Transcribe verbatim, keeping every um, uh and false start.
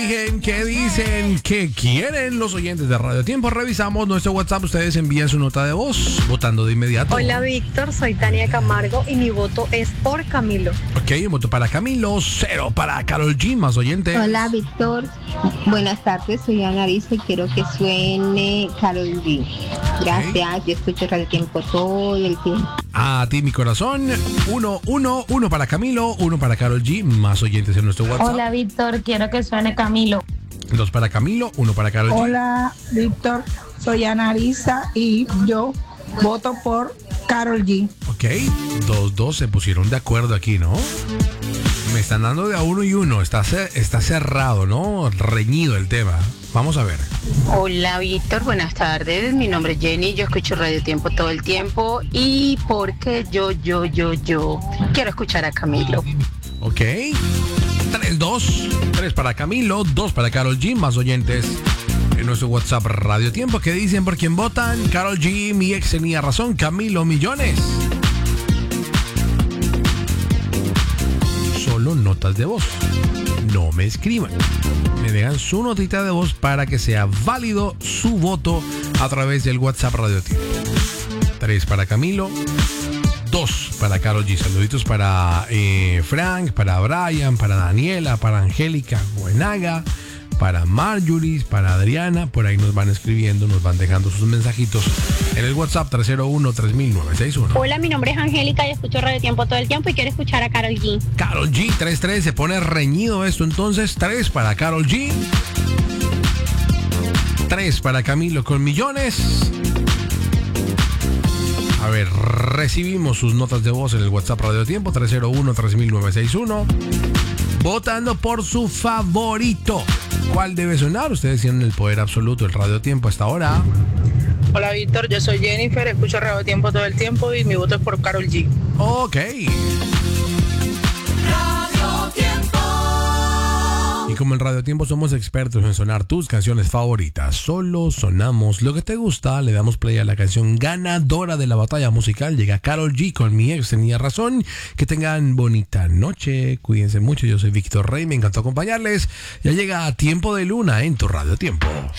¿Qué dicen? ¿Qué quieren los oyentes de Radio Tiempo? Revisamos nuestro WhatsApp. Ustedes envían su nota de voz votando de inmediato. Hola, Víctor. Soy Tania Camargo y mi voto es por Camilo. Ok, un voto para Camilo, cero para Karol G, más oyentes. Hola, Víctor. Buenas tardes. Soy Ana Arisa y quiero que suene Karol G. Gracias. Okay. Yo escucho Radio Tiempo todo el tiempo. A ti, mi corazón. Uno, uno, uno para Camilo, uno para Karol G, más oyentes en nuestro WhatsApp. Hola, Víctor. Quiero que suene Camilo. Dos para Camilo, uno para Karol G. Hola, Víctor. Soy Ana Arisa y yo voto por Karol G. Ok, dos, dos se pusieron de acuerdo aquí, ¿no? Me están dando de a uno y uno. Está, está cerrado, ¿no? Reñido el tema. Vamos a ver. Hola, Víctor. Buenas tardes. Mi nombre es Jenny. Yo escucho Radio Tiempo todo el tiempo. Y porque yo, yo, yo, yo quiero escuchar a Camilo. Ok. tres, dos. tres para Camilo, dos para Karol G, más oyentes en nuestro WhatsApp Radio Tiempo. ¿Qué dicen por quién votan? Karol G, mi ex tenía razón. Camilo, millones. Solo notas de voz. No me escriban. Me dejan su notita de voz para que sea válido su voto a través del WhatsApp Radio Tiempo. tres para Camilo, dos para Karol G. Saluditos para eh, Frank, para Brian, para Daniela, para Angélica Buenaga, para Marjorie, para Adriana. Por ahí nos van escribiendo, nos van dejando sus mensajitos en el WhatsApp tres cero uno, tres mil nueve seis uno. Hola, mi nombre es Angélica y escucho Radio Tiempo todo el tiempo y quiero escuchar a Karol G. Karol G, tres tres, se pone reñido esto entonces. tres para Karol G, tres para Camilo con millones. A ver, recibimos sus notas de voz en el WhatsApp Radio Tiempo tres cero uno, tres mil nueve seis uno. Votando por su favorito. ¿Cuál debe sonar? Ustedes tienen el poder absoluto del Radio Tiempo hasta ahora. Hola, Víctor, yo soy Jennifer, escucho Radio Tiempo todo el tiempo y mi voto es por Karol G. Ok. Radio Tiempo. Y como en Radio Tiempo somos expertos en sonar tus canciones favoritas, solo sonamos lo que te gusta. Le damos play a la canción ganadora de la batalla musical. Llega Karol G con Mi Ex Tenía Razón. Que tengan bonita noche, cuídense mucho. Yo soy Víctor Rey, me encantó acompañarles. Ya llega Tiempo de Luna en tu Radio Tiempo.